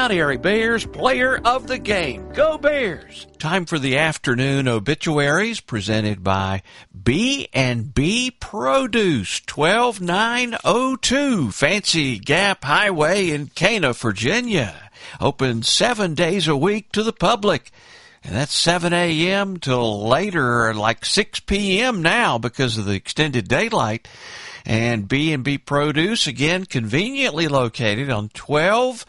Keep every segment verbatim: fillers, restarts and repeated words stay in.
Mount Airy Bears Player of the Game. Go Bears! Time for the afternoon obituaries presented by B and B Produce, twelve nine oh two Fancy Gap Highway in Cana, Virginia. Open seven days a week to the public. And that's seven a.m. till later, like six p.m. now because of the extended daylight. And B and B Produce, again, conveniently located on twelve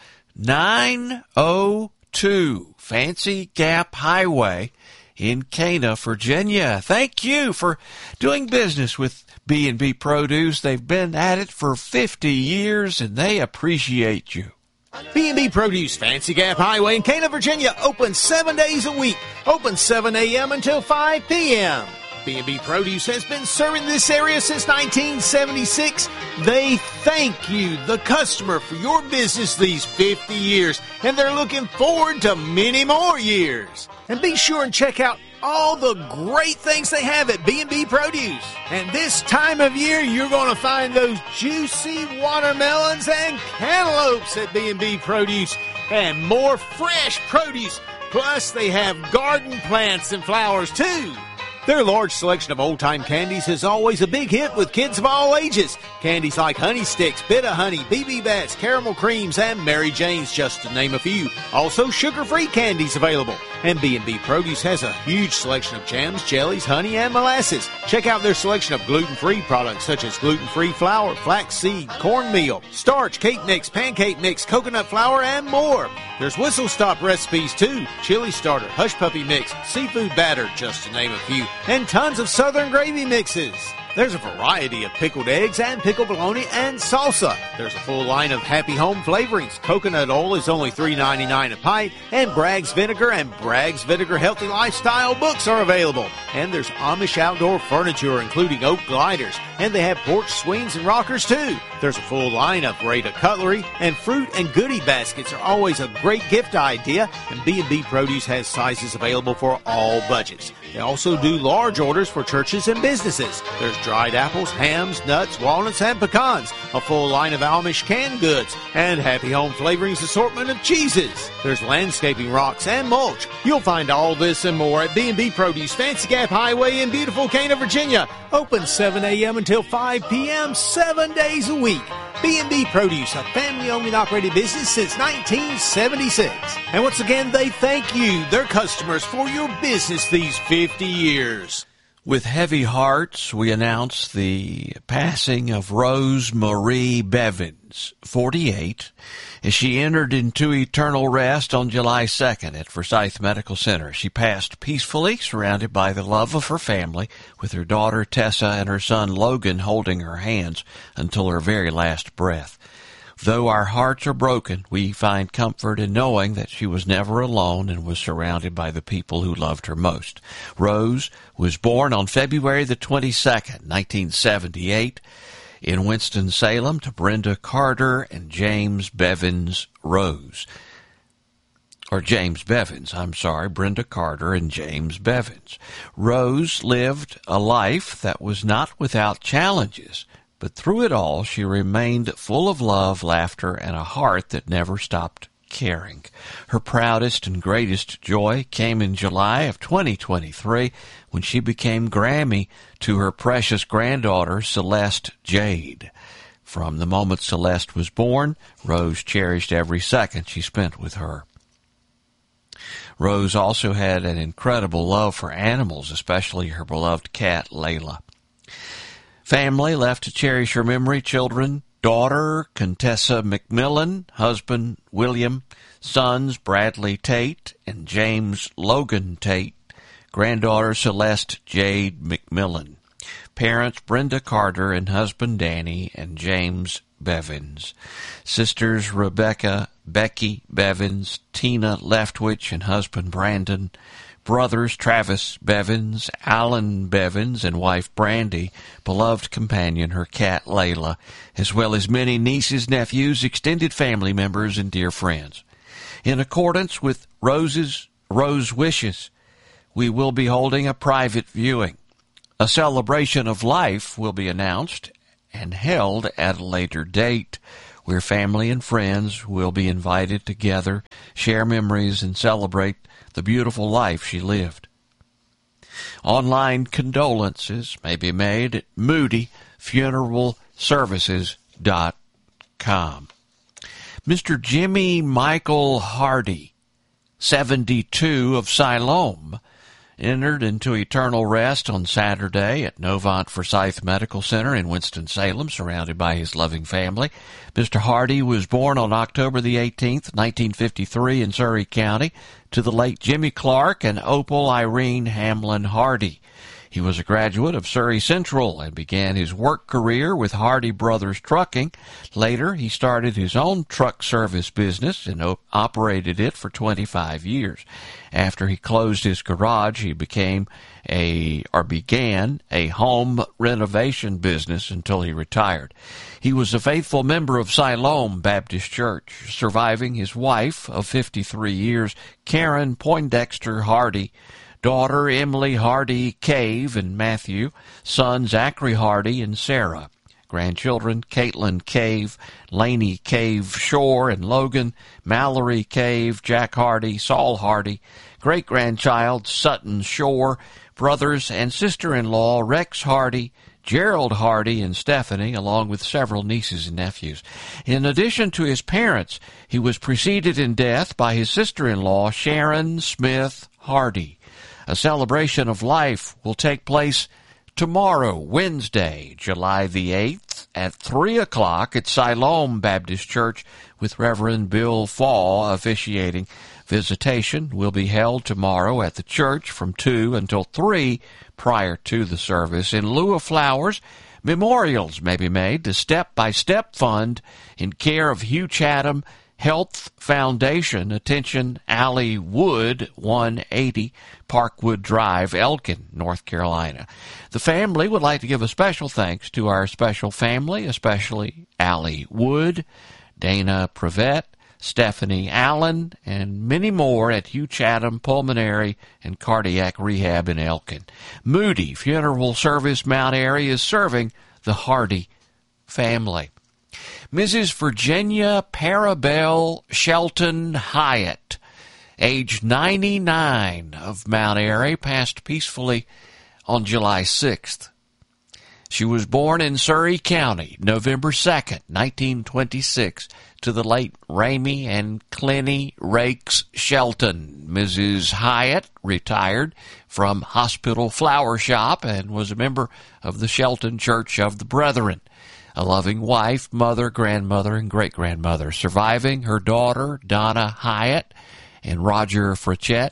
nine oh two Fancy Gap Highway in Cana, Virginia. Thank you for doing business with B and B Produce. They've been at it for fifty years, and they appreciate you. B and B Produce, Fancy Gap Highway in Cana, Virginia, open seven days a week. Open seven a.m. until five p.m. B and B Produce has been serving this area since nineteen seventy-six. They thank you, the customer, for your business these fifty years, and they're looking forward to many more years. And be sure and check out all the great things they have at B and B Produce. And this time of year, you're going to find those juicy watermelons and cantaloupes at B and B Produce, and more fresh produce. Plus, they have garden plants and flowers, too. Their large selection of old-time candies is always a big hit with kids of all ages. Candies like Honey Sticks, Bit-O-Honey, B B Bats, Caramel Creams, and Mary Jane's, just to name a few. Also, sugar-free candies available. And B and B Produce has a huge selection of jams, jellies, honey, and molasses. Check out their selection of gluten-free products such as gluten-free flour, flaxseed, cornmeal, starch, cake mix, pancake mix, coconut flour, and more. There's whistle stop recipes too, chili starter, hush puppy mix, seafood batter, just to name a few, and tons of southern gravy mixes. There's a variety of pickled eggs and pickled bologna and salsa. There's a full line of Happy Home flavorings. Coconut oil is only three ninety-nine a pint, and Bragg's Vinegar and Bragg's Vinegar Healthy Lifestyle books are available. And there's Amish outdoor furniture, including oak gliders, and they have porch swings and rockers too. There's a full line of Rada cutlery, and fruit and goodie baskets are always a great gift idea, and B and B Produce has sizes available for all budgets. They also do large orders for churches and businesses. There's dried apples, hams, nuts, walnuts, and pecans, a full line of Amish canned goods, and Happy Home Flavorings assortment of cheeses. There's landscaping rocks and mulch. You'll find all this and more at B and B Produce, Fancy Gap Highway in beautiful Cana, Virginia. Open seven a.m. until five p.m. seven days a week. B and B Produce, a family-owned and operated business since nineteen seventy-six. And once again, they thank you, their customers, for your business these fifty years. With heavy hearts, we announce the passing of Rose Marie Bevins, forty-eight, as she entered into eternal rest on July second at Forsyth Medical Center. She passed peacefully, surrounded by the love of her family, with her daughter Tessa and her son Logan holding her hands until her very last breath. Though our hearts are broken, we find comfort in knowing that she was never alone and was surrounded by the people who loved her most. Rose was born on February the twenty-second, nineteen seventy-eight, in Winston-Salem to Brenda Carter and James Bevins Rose. Or James Bevins, I'm sorry, Brenda Carter and James Bevins. Rose lived a life that was not without challenges. But through it all, she remained full of love, laughter, and a heart that never stopped caring. Her proudest and greatest joy came in July of twenty twenty-three when she became Grammy to her precious granddaughter, Celeste Jade. From the moment Celeste was born, Rose cherished every second she spent with her. Rose also had an incredible love for animals, especially her beloved cat, Layla. Family left to cherish her memory: children, daughter Contessa McMillan, husband William, sons Bradley Tate and James Logan Tate, granddaughter Celeste Jade McMillan, parents Brenda Carter and husband Danny and James Bevins, sisters Rebecca, Becky Bevins, Tina Leftwich and husband Brandon, brothers Travis Bevins, Alan Bevins, and wife Brandy, beloved companion, her cat Layla, as well as many nieces, nephews, extended family members, and dear friends. In accordance with Rose's Rose wishes, we will be holding a private viewing. A celebration of life will be announced and held at a later date where family and friends will be invited to gather, share memories, and celebrate the beautiful life she lived. Online condolences may be made at moody funeral services dot com. Mister Jimmy Michael Hardy, seventy-two, of Siloam, entered into eternal rest on Saturday at Novant Forsyth Medical Center in Winston-Salem, surrounded by his loving family. Mister Hardy was born on October the eighteenth, nineteen fifty-three, in Surry County, to the late Jimmy Clark and Opal Irene Hamlin Hardy. He was a graduate of Surry Central and began his work career with Hardy Brothers Trucking. Later, he started his own truck service business and op- operated it for twenty-five years. After he closed his garage, he became a or began a home renovation business until he retired. He was a faithful member of Siloam Baptist Church, surviving his wife of fifty-three years, Karen Poindexter Hardy, daughter Emily Hardy Cave and Matthew, son Zachary Hardy and Sarah, grandchildren Caitlin Cave, Laney Cave Shore and Logan, Mallory Cave, Jack Hardy, Saul Hardy, great-grandchild Sutton Shore, brothers and sister-in-law Rex Hardy, Gerald Hardy and Stephanie, along with several nieces and nephews. In addition to his parents, he was preceded in death by his sister-in-law Sharon Smith Hardy. A celebration of life will take place tomorrow, Wednesday, July the eighth, at three o'clock at Siloam Baptist Church, with Reverend Bill Faw officiating. Visitation will be held tomorrow at the church from two until three prior to the service. In lieu of flowers, memorials may be made to Step by Step Fund in care of Hugh Chatham Health Foundation. Attention, Allie Wood, one eighty Parkwood Drive, Elkin, North Carolina. The family would like to give a special thanks to our special family, especially Allie Wood, Dana Prevette, Stephanie Allen, and many more at Hugh Chatham Pulmonary and Cardiac Rehab in Elkin. Moody Funeral Service Mount Airy is serving the Hardy family. Missus Virginia Parabelle Shelton Hyatt, age ninety-nine, of Mount Airy, passed peacefully on July sixth. She was born in Surry County, November second, nineteen twenty-six, to the late Ramey and Clenny Rakes Shelton. Missus Hyatt retired from Hospital Flower Shop and was a member of the Shelton Church of the Brethren. A loving wife, mother, grandmother, and great-grandmother, surviving her daughter, Donna Hyatt, and Roger Frechette.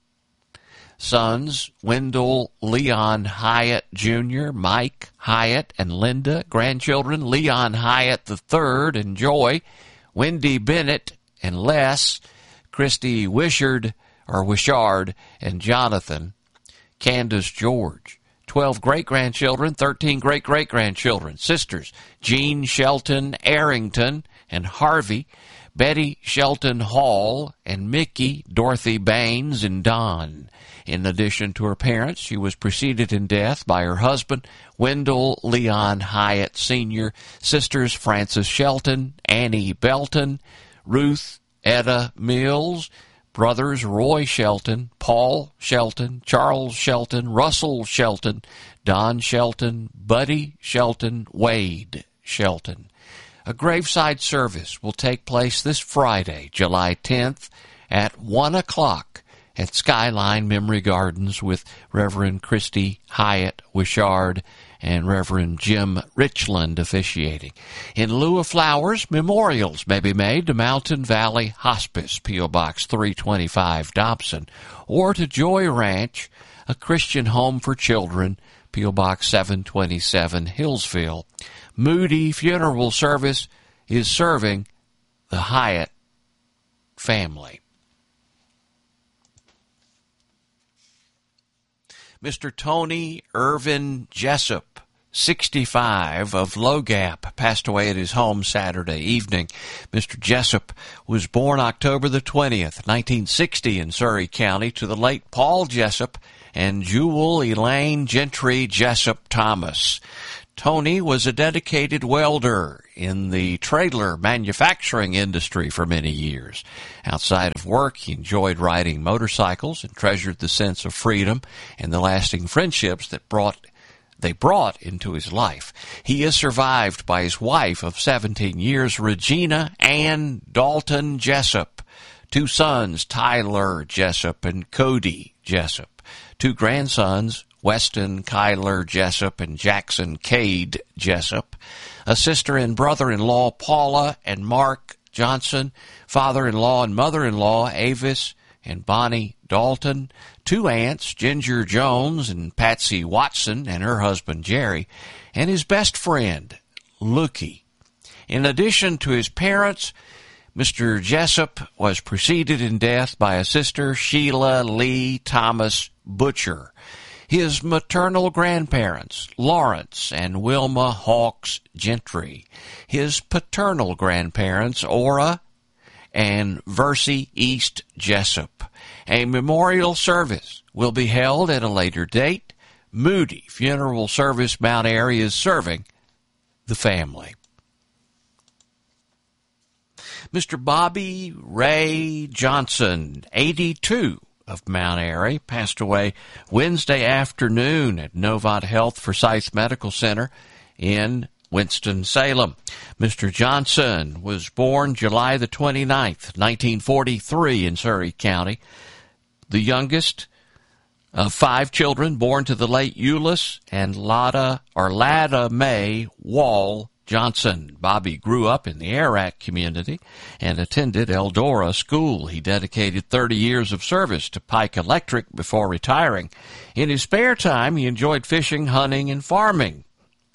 Sons, Wendell Leon Hyatt Junior, Mike Hyatt, and Linda. Grandchildren, Leon Hyatt the third and Joy, Wendy Bennett and Les, Christy Wishard, or Wishard, and Jonathan. Candace George. Twelve great-grandchildren, thirteen great-great-grandchildren. Sisters, Jean Shelton Arrington and Harvey, Betty Shelton Hall, and Mickey, Dorothy Baines, and Don. In addition to her parents, she was preceded in death by her husband, Wendell Leon Hyatt Senior, sisters Frances Shelton, Annie Belton, Ruth Etta Mills, brothers Roy Shelton, Paul Shelton, Charles Shelton, Russell Shelton, Don Shelton, Buddy Shelton, Wade Shelton. A graveside service will take place this Friday, July tenth, at one o'clock at Skyline Memory Gardens with Reverend Christy Hyatt Wishard and Reverend Jim Richland officiating. In lieu of flowers, memorials may be made to Mountain Valley Hospice, P O. Box three twenty-five, Dobson, or to Joy Ranch, a Christian home for children, P O. Box seven twenty-seven, Hillsville. Moody Funeral Service is serving the Hyatt family. Mister Tony Irvin Jessup, sixty-five, of Low Gap, passed away at his home Saturday evening. Mister Jessup was born October the twentieth, nineteen sixty, in Surry County, to the late Paul Jessup and Jewel Elaine Gentry Jessup Thomas. Tony was a dedicated welder in the trailer manufacturing industry for many years. Outside of work, he enjoyed riding motorcycles and treasured the sense of freedom and the lasting friendships that brought they brought into his life. He is survived by his wife of seventeen years, Regina Ann Dalton Jessup, two sons, Tyler Jessup and Cody Jessup, two grandsons, Weston Kyler Jessup and Jackson Cade Jessup, a sister and brother-in-law, Paula and Mark Johnson, father-in-law and mother-in-law, Avis and Bonnie Dalton, two aunts, Ginger Jones and Patsy Watson and her husband Jerry, and his best friend, Lukey. In addition to his parents, Mister Jessup was preceded in death by a sister, Sheila Lee Thomas Butcher. His maternal grandparents, Lawrence and Wilma Hawks Gentry. His paternal grandparents, Ora and Versie East Jessup. A memorial service will be held at a later date. Moody Funeral Service Mount Airy is serving the family. Mister Bobby Ray Johnson, eighty-two, of Mount Airy, passed away Wednesday afternoon at Novant Health Forsyth Medical Center in Winston-Salem. Mister Johnson was born July the twenty-ninth, nineteen forty-three in Surrey County, the youngest of five children born to the late Euless and Lada or Lada Mae Wall Johnson. Bobby grew up in the Arac community and attended Eldora School. He dedicated thirty years of service to Pike Electric before retiring. In his spare time, he enjoyed fishing, hunting, and farming.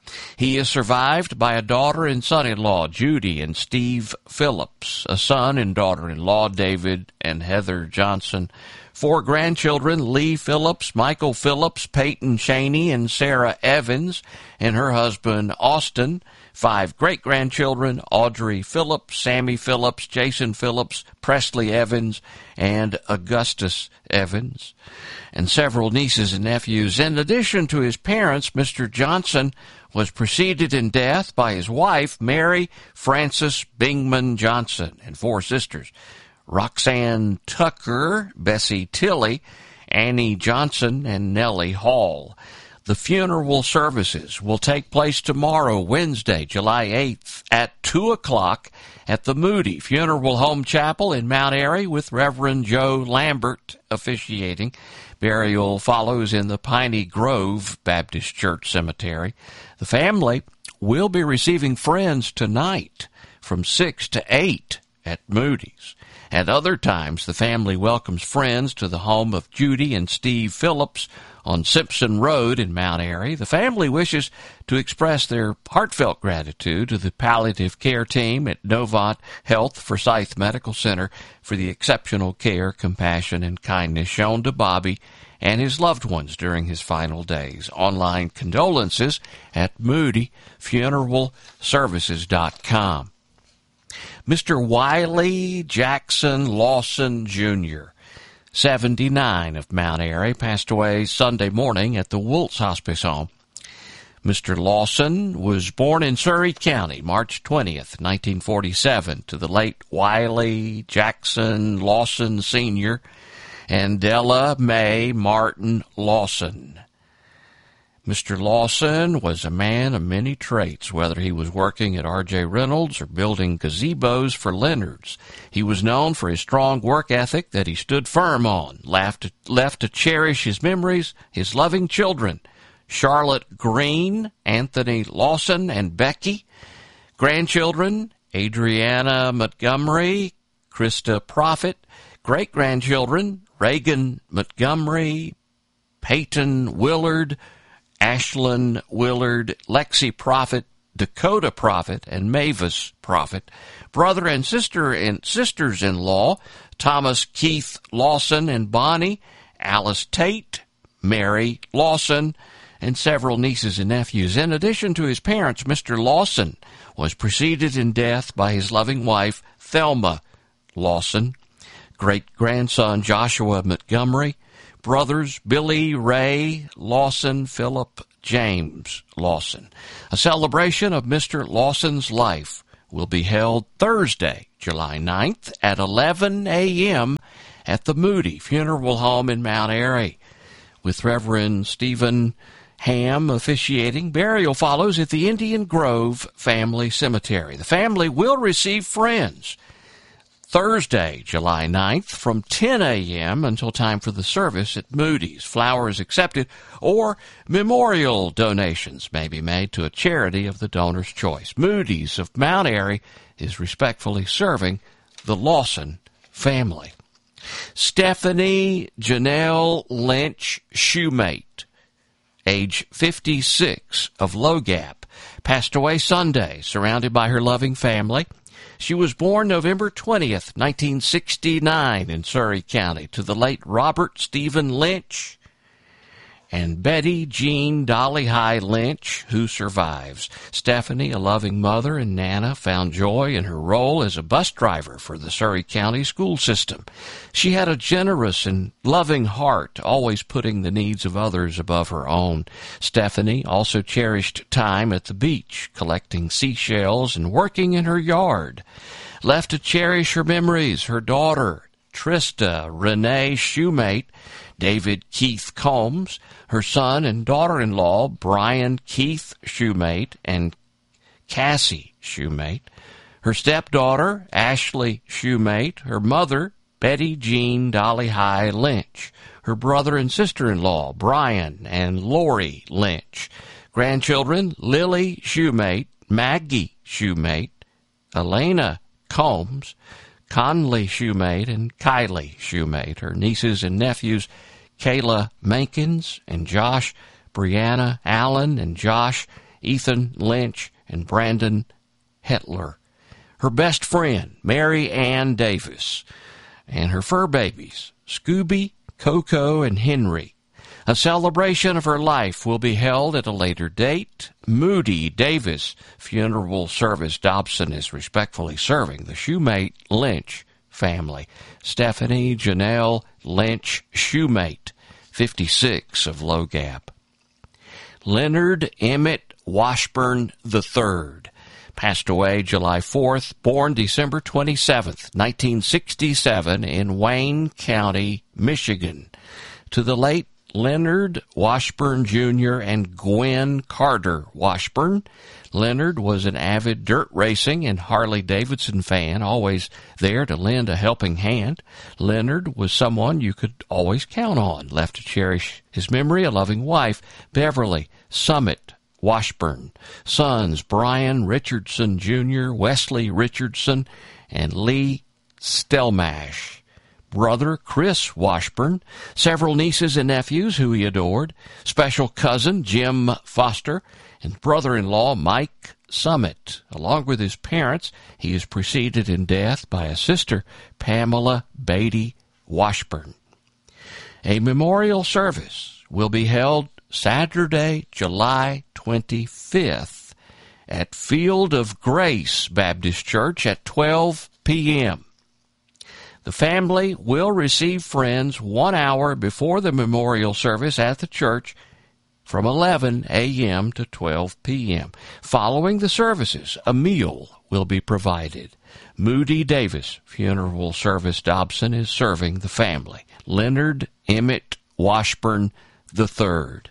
He is survived by a daughter and son-in-law, Judy and Steve Phillips, a son and daughter-in-law, David and Heather Johnson, four grandchildren, Lee Phillips, Michael Phillips, Peyton Cheney, and Sarah Evans, and her husband, Austin, five great-grandchildren, Audrey Phillips, Sammy Phillips, Jason Phillips, Presley Evans, and Augustus Evans, and several nieces and nephews. In addition to his parents, Mister Johnson was preceded in death by his wife, Mary Frances Bingman Johnson, and four sisters, Roxanne Tucker, Bessie Tilley, Annie Johnson, and Nellie Hall. The funeral services will take place tomorrow, Wednesday, July eighth, at two o'clock at the Moody Funeral Home Chapel in Mount Airy, with Reverend Joe Lambert officiating. Burial follows in the Piney Grove Baptist Church Cemetery. The family will be receiving friends tonight from six to eight at Moody's. At other times, the family welcomes friends to the home of Judy and Steve Phillips on Simpson Road in Mount Airy. The family wishes to express their heartfelt gratitude to the palliative care team at Novant Health Forsyth Medical Center for the exceptional care, compassion, and kindness shown to Bobby and his loved ones during his final days. Online condolences at moody funeral services dot com. Mister Wiley Jackson Lawson, Junior, seventy-nine, of Mount Airy, passed away Sunday morning at the Woltz Hospice Home. Mister Lawson was born in Surrey County, March twentieth, nineteen forty-seven, to the late Wiley Jackson Lawson, Senior and Della Mae Martin Lawson. Mister Lawson was a man of many traits, whether he was working at R J Reynolds or building gazebos for Leonard's. He was known for his strong work ethic that he stood firm on, left to, left to cherish his memories, his loving children, Charlotte Green, Anthony Lawson, and Becky, grandchildren, Adriana Montgomery, Krista Prophet, great-grandchildren, Reagan Montgomery, Peyton Willard, Ashlyn Willard, Lexi Prophet, Dakota Prophet, and Mavis Prophet, brother and sister and sisters-in-law, Thomas Keith Lawson and Bonnie, Alice Tate, Mary Lawson, and several nieces and nephews. In addition to his parents, Mister Lawson was preceded in death by his loving wife, Thelma Lawson, great-grandson Joshua Montgomery, brothers Billy Ray Lawson, Philip James Lawson. A celebration of Mister Lawson's life will be held Thursday, July ninth at eleven a.m. at the Moody Funeral Home in Mount Airy, with Reverend Stephen Ham officiating. Burial follows at the Indian Grove Family Cemetery. The family will receive friends Thursday, July ninth, from ten a.m. until time for the service at Moody's. Flowers accepted, or memorial donations may be made to a charity of the donor's choice. Moody's of Mount Airy is respectfully serving the Lawson family. Stephanie Janelle Lynch Shoemate, age fifty-six, of Low Gap, passed away Sunday, surrounded by her loving family. She was born November twentieth, nineteen sixty-nine in Surry County to the late Robert Stephen Lynch and Betty Jean Dolly High Lynch, who survives. Stephanie, a loving mother and Nana, found joy in her role as a bus driver for the Surry County school system. She had a generous and loving heart, always putting the needs of others above her own. Stephanie also cherished time at the beach, collecting seashells and working in her yard. Left to cherish her memories, her daughter, Trista Renee Shoemate, David Keith Combs, her son and daughter-in-law, Brian Keith Shoemate and Cassie Shoemate, her stepdaughter, Ashley Shoemate, her mother, Betty Jean Dolly High Lynch, her brother and sister-in-law, Brian and Lori Lynch, grandchildren, Lily Shoemate, Maggie Shoemate, Elena Combs, Conley Shoemate, and Kylie Shoemate, her nieces and nephews, Kayla Mankins and Josh, Brianna Allen and Josh, Ethan Lynch, and Brandon Hetler. Her best friend, Mary Ann Davis, and her fur babies, Scooby, Coco, and Henry. A celebration of her life will be held at a later date. Moody Davis Funeral Service Dobson is respectfully serving the Shoemate Lynch family. Stephanie Janelle Lynch Shoemate, fifty-six, of Low Gap. Leonard Emmett Washburn the third passed away July fourth, born December twenty-seventh, nineteen sixty-seven in Wayne County, Michigan. To the late Leonard Washburn Junior and Gwen Carter Washburn, Leonard was an avid dirt racing and Harley-Davidson fan, always there to lend a helping hand. Leonard was someone you could always count on. Left to cherish his memory, a loving wife, Beverly Summit Washburn, sons Brian Richardson Junior, Wesley Richardson, and Lee Stelmash, brother Chris Washburn, several nieces and nephews who he adored, special cousin Jim Foster, and brother-in-law Mike Summit. Along with his parents, he is preceded in death by a sister, Pamela Beatty Washburn. A memorial service will be held Saturday, July twenty-fifth at Field of Grace Baptist Church at twelve p.m. The family will receive friends one hour before the memorial service at the church from eleven a.m. to twelve p.m. Following the services, a meal will be provided. Moody Davis Funeral Service Dobson is serving the family. Leonard Emmett Washburn the third.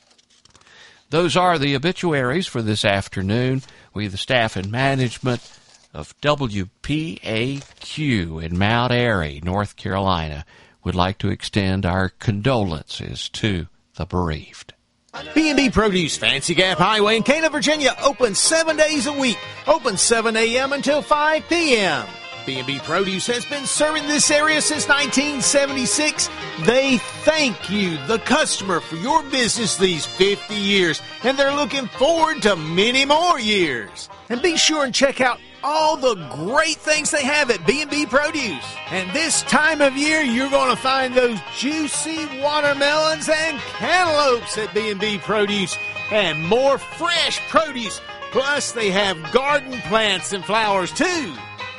Those are the obituaries for this afternoon. We, the staff and management of W P A Q in Mount Airy, North Carolina, would like to extend our condolences to the bereaved. B and B Produce, Fancy Gap Highway in Cana, Virginia, open seven days a week. Open seven a.m. until five p.m. B and B Produce has been serving this area since nineteen seventy-six. They thank you, the customer, for your business these fifty years, and they're looking forward to many more years. And be sure and check out all the great things they have at B and B Produce. And this time of year, you're going to find those juicy watermelons and cantaloupes at B and B Produce, and more fresh produce. Plus, they have garden plants and flowers, too.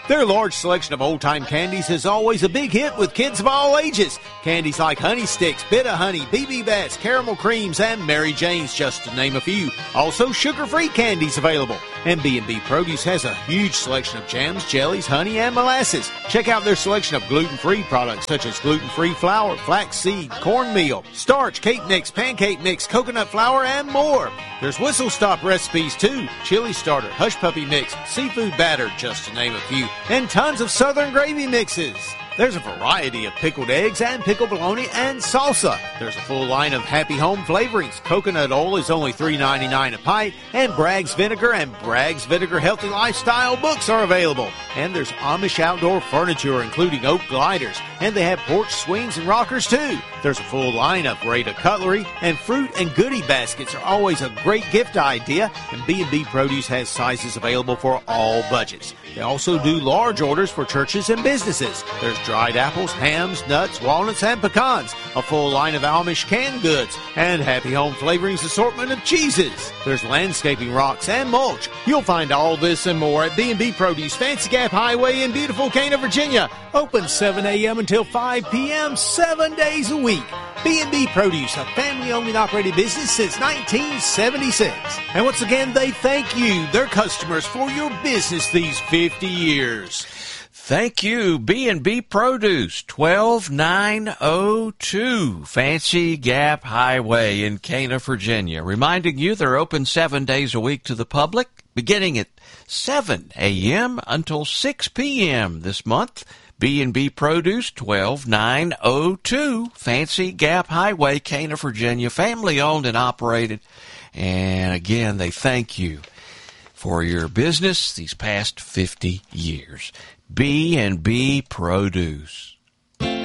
Their large selection of old-time candies is always a big hit with kids of all ages. Candies like Honey Sticks, Bit of Honey, B B Bats, Caramel Creams, and Mary Jane's, just to name a few. Also, sugar-free candies available. And B and B Produce has a huge selection of jams, jellies, honey, and molasses. Check out their selection of gluten-free products such as gluten-free flour, flaxseed, cornmeal, starch, cake mix, pancake mix, coconut flour, and more. There's whistle stop recipes too, chili starter, hush puppy mix, seafood batter, just to name a few, and tons of southern gravy mixes. There's a variety of pickled eggs and pickled bologna and salsa. There's a full line of Happy Home flavorings. Coconut oil is only three ninety-nine a pint, and Bragg's Vinegar and Bragg's Vinegar Healthy Lifestyle books are available. And there's Amish outdoor furniture, including oak gliders, and they have porch swings and rockers too. There's a full line of Rada cutlery, and fruit and goodie baskets are always a great gift idea, and B and B Produce has sizes available for all budgets. They also do large orders for churches and businesses. There's dried apples, hams, nuts, walnuts, and pecans, a full line of Amish canned goods, and Happy Home Flavorings assortment of cheeses. There's landscaping rocks and mulch. You'll find all this and more at B and B Produce, Fancy Gap Highway in beautiful Cana, Virginia. Open seven a.m. until five p.m., seven days a week. B and B Produce, a family-owned and operated business since nineteen seventy-six. And once again, they thank you, their customers, for your business these fifty years. Thank you, B and B Produce, twelve nine oh two Fancy Gap Highway in Cana, Virginia. Reminding you they're open seven days a week to the public, beginning at seven a.m. until six p.m. this month. B and B Produce, twelve nine oh two Fancy Gap Highway, Cana, Virginia, family-owned and operated. And again, they thank you for your business these past fifty years. B and B Produce.